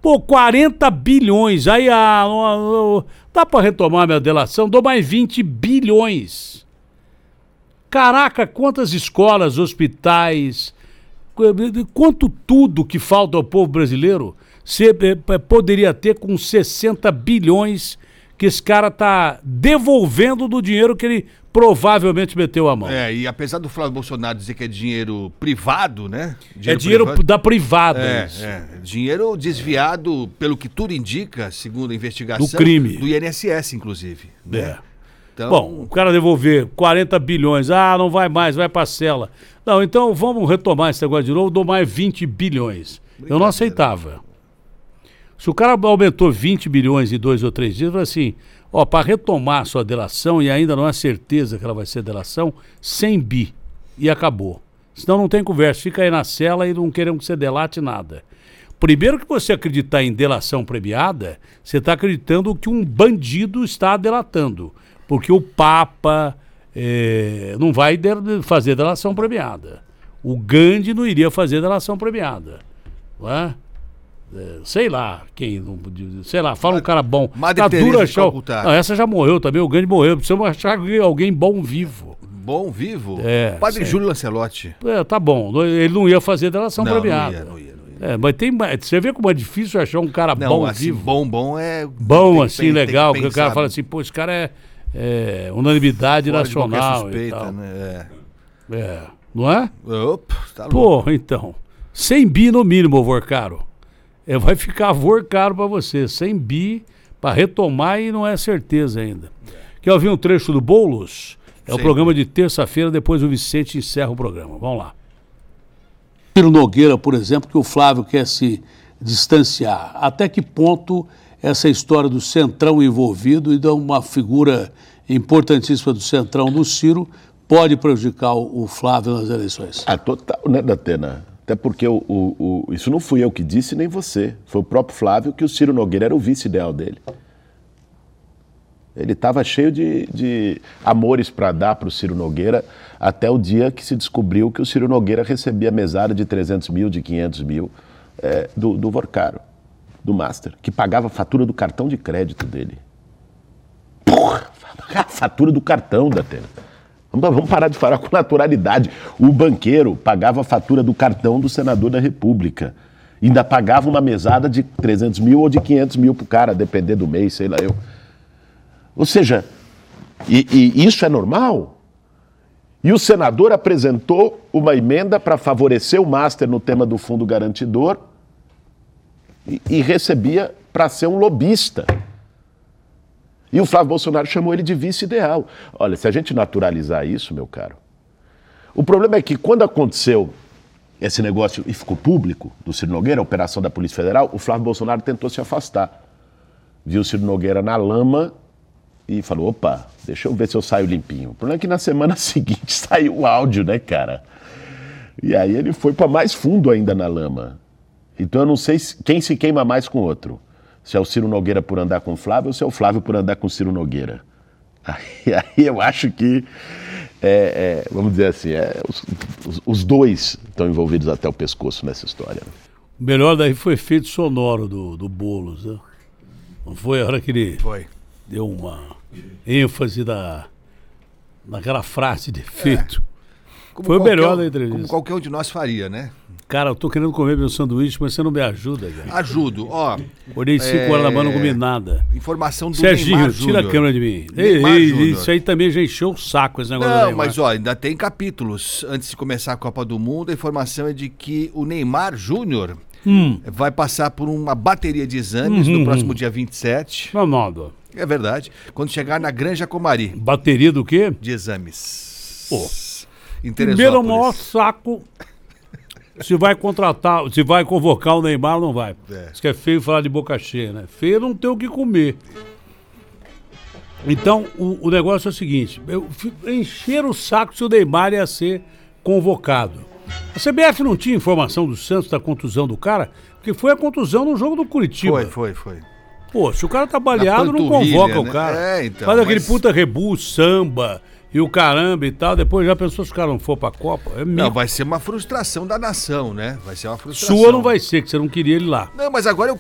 Pô, 40 bilhões. Aí, dá pra retomar minha delação? Dou mais 20 bilhões. Caraca, quantas escolas, hospitais, quanto tudo que falta ao povo brasileiro você poderia ter com 60 bilhões que esse cara tá devolvendo do dinheiro que ele provavelmente meteu a mão. E apesar do Flávio Bolsonaro dizer que é dinheiro privado, né? Dinheiro privado. Da privada. Dinheiro desviado, pelo que tudo indica, segundo a investigação, do crime. Do INSS, inclusive. Né? Então... Bom, o cara devolver 40 bilhões, não vai mais, vai pra cela. Não, então vamos retomar esse negócio de novo, dou mais 20 bilhões. Eu não aceitava. Se o cara aumentou 20 bilhões em 2 ou 3 dias, eu falei assim, para retomar a sua delação, e ainda não há certeza que ela vai ser delação, 100 bi. E acabou. Senão não tem conversa, fica aí na cela e não queremos que você delate nada. Primeiro que você acreditar em delação premiada, você está acreditando que um bandido está delatando. Porque o Papa não vai fazer delação premiada. O Gandhi não iria fazer delação premiada. Não é? Sei lá, fala um cara bom. Tá duro achar. Não, essa já morreu também, o Gandhi morreu. Precisamos achar alguém bom vivo. Bom vivo? Padre Júlio Lancelotti. Tá bom, ele não ia fazer delação premiada. Não ia. Mas você vê como é difícil achar um cara bom assim, vivo. Bom é... Bom, assim, legal, que o cara fala assim, pô, esse cara é unanimidade nacional suspeita, e tal. Né? Não é? Opa, tá louco. Pô, então, 100 bi no mínimo, Vorcaro. Vai ficar Vorcaro pra você, 100 bi pra retomar e não é certeza ainda. Quer ouvir um trecho do Boulos? O programa de terça-feira, depois o Vicente encerra o programa. Vamos lá. Ciro Nogueira, por exemplo, que o Flávio quer se distanciar. Até que ponto essa história do Centrão envolvido e de uma figura importantíssima do Centrão no Ciro pode prejudicar o Flávio nas eleições? Total, né, Datena? Até porque isso não fui eu que disse, nem você. Foi o próprio Flávio que o Ciro Nogueira era o vice ideal dele. Ele estava cheio de amores para dar para o Ciro Nogueira até o dia que se descobriu que o Ciro Nogueira recebia mesada de 300 mil, de 500 mil do Vorcaro, do Master, que pagava a fatura do cartão de crédito dele. Porra, a fatura do cartão, Datena. Vamos parar de falar com naturalidade. O banqueiro pagava a fatura do cartão do senador da República. Ainda pagava uma mesada de 300 mil ou de 500 mil pro cara, depender do mês, sei lá eu. Ou seja, e isso é normal? E o senador apresentou uma emenda para favorecer o Master no tema do fundo garantidor e recebia para ser um lobista. E o Flávio Bolsonaro chamou ele de vice ideal. Olha, se a gente naturalizar isso, meu caro, o problema é que quando aconteceu esse negócio e ficou público do Ciro Nogueira, a operação da Polícia Federal, o Flávio Bolsonaro tentou se afastar. Viu o Ciro Nogueira na lama e falou, opa, deixa eu ver se eu saio limpinho. O problema é que na semana seguinte saiu o áudio, né, cara? E aí ele foi para mais fundo ainda na lama. Então eu não sei quem se queima mais com o outro. Se é o Ciro Nogueira por andar com o Flávio ou se é o Flávio por andar com o Ciro Nogueira. Aí eu acho que, vamos dizer assim, os dois estão envolvidos até o pescoço nessa história. O melhor daí foi o efeito sonoro do Boulos, né? Não foi a hora que ele deu uma ênfase naquela frase de efeito. Foi o melhor da entrevista. Como qualquer um de nós faria, né? Cara, eu tô querendo comer meu sanduíche, mas você não me ajuda, cara. Ajudo, ó. Olhei 5 horas da manhã, não comi nada. Informação do Serginho, Neymar tira a câmera de mim. Isso aí também já encheu o saco, esse negócio do Neymar. Não, mas ó, ainda tem capítulos. Antes de começar a Copa do Mundo, a informação é de que o Neymar Júnior vai passar por uma bateria de exames no próximo dia 27. Não, nada. É verdade. Quando chegar na Granja Comari. Bateria do quê? De exames. Pô. Primeiro é o maior saco. Se vai contratar, se vai convocar o Neymar, não vai. Isso que é feio falar de boca cheia, né? Feio não tem o que comer. Então, o negócio é o seguinte: encher o saco se o Neymar ia ser convocado. A CBF não tinha informação do Santos da contusão do cara, porque foi a contusão no jogo do Curitiba. Foi. Pô, se o cara tá baleado, não convoca o cara. Então, faz aquele puta rebu, samba e o caramba e tal. Depois já pensou se o cara não for pra Copa? Não, vai ser uma frustração da nação, né? Vai ser uma frustração. Sua não vai ser, que você não queria ele lá. Não, mas agora